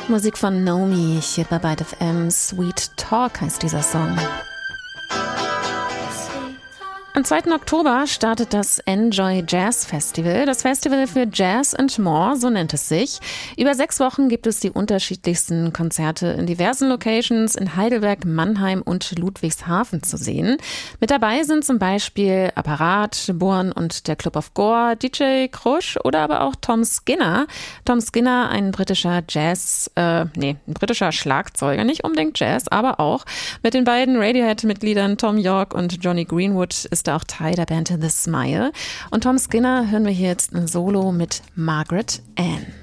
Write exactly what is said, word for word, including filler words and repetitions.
Musik von Nomi, hier bei Byte F M. Sweet Talk heißt dieser Song. Am zweiten Oktober startet das Enjoy Jazz Festival, das Festival für Jazz and More, so nennt es sich. Über sechs Wochen gibt es die unterschiedlichsten Konzerte in diversen Locations in Heidelberg, Mannheim und Ludwigshafen zu sehen. Mit dabei sind zum Beispiel Apparat, Born und der Club of Gore, D J Krusch oder aber auch Tom Skinner. Tom Skinner, ein britischer Jazz, äh, nee, ein britischer Schlagzeuger, nicht unbedingt Jazz, aber auch. Mit den beiden Radiohead-Mitgliedern Tom York und Johnny Greenwood ist auch Teil der Band The Smile. Und Tom Skinner hören wir hier jetzt ein Solo mit Margaret Ann.